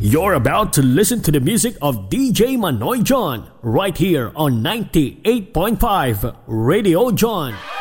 You're about to listen to the music of DJ Manoy John right here on 98.5 Radio John.